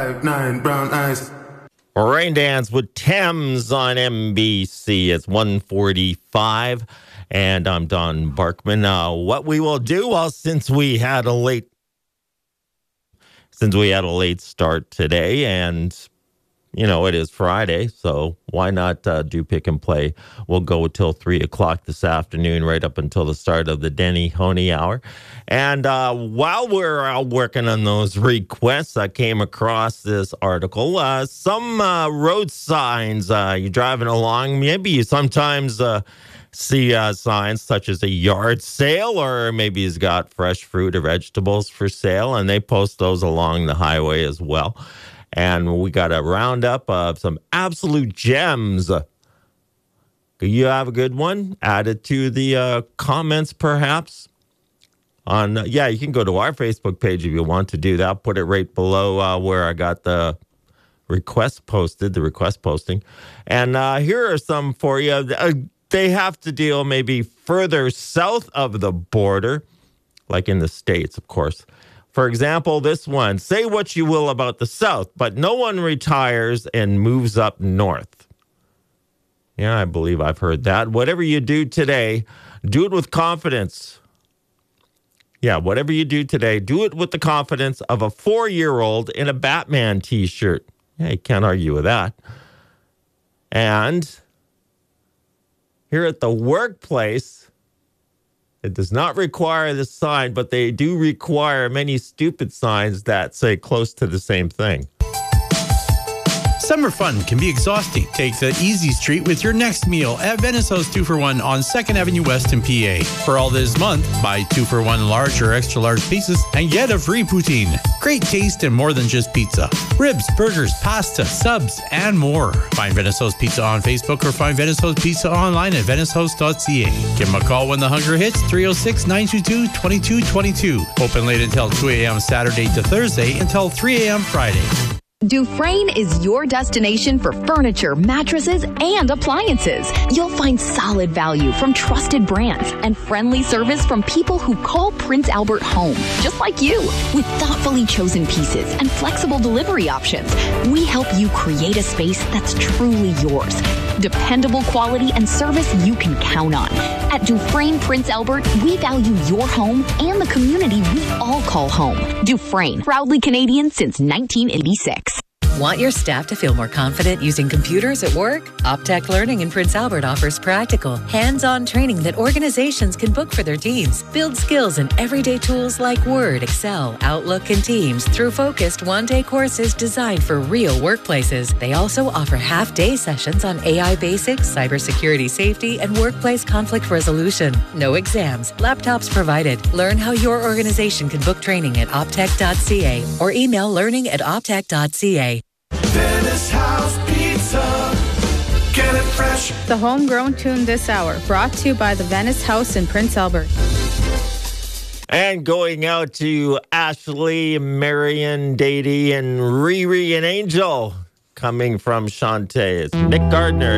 5'9", brown eyes. Rain Dance with Thames on NBC. It's 1:45, and I'm Don Barkman. What we will do, well, since we had a late start today, and it is Friday, so why not do pick and play? We'll go till 3 o'clock this afternoon, right up until the start of the Denny Honey Hour. And while we're out working on those requests, I came across this article. Some road signs, you're driving along, maybe you sometimes see signs such as a yard sale, or maybe he's got fresh fruit or vegetables for sale, and they post those along the highway as well. And we got a roundup of some absolute gems. You have a good one? Add it to the comments, perhaps. You can go to our Facebook page if you want to do that. Put it right below where I got the request posting. And here are some for you. They have to deal maybe further south of the border, like in the States, of course. For example, this one, say what you will about the South, but no one retires and moves up north. Yeah, I believe I've heard that. Whatever you do today, do it with confidence. Yeah, whatever you do today, do it with the confidence of a 4-year-old in a Batman t-shirt. Yeah, you can't argue with that. And here at the workplace, it does not require this sign, but they do require many stupid signs that say close to the same thing. Summer fun can be exhausting. Take the easy street with your next meal at Venice House 2-for-1 on 2nd Avenue West in PA. For all this month, buy 2-for-1 large or extra large pizzas and get a free poutine. Great taste and more than just pizza. Ribs, burgers, pasta, subs, and more. Find Venice House Pizza on Facebook or find Venice House Pizza online at venicehouse.ca. Give them a call when the hunger hits, 306-922-2222. Open late until 2 a.m. Saturday to Thursday until 3 a.m. Friday. Dufresne is your destination for furniture, mattresses, and appliances. You'll find solid value from trusted brands and friendly service from people who call Prince Albert home, just like you. With thoughtfully chosen pieces and flexible delivery options, we help you create a space that's truly yours. Dependable quality and service you can count on. At Dufresne Prince Albert, we value your home and the community we all call home. Dufresne, proudly Canadian since 1986. Want your staff to feel more confident using computers at work? Optech Learning in Prince Albert offers practical, hands-on training that organizations can book for their teams. Build skills in everyday tools like Word, Excel, Outlook, and Teams through focused one-day courses designed for real workplaces. They also offer half-day sessions on AI basics, cybersecurity safety, and workplace conflict resolution. No exams, laptops provided. Learn how your organization can book training at optech.ca or email learning@optech.ca. Venice House Pizza. Get it fresh. The homegrown tune this hour, brought to you by the Venice House in Prince Albert. And going out to Ashley, Marion, Dady, and Riri and Angel. Coming from Shantae, it's Nick Gardner.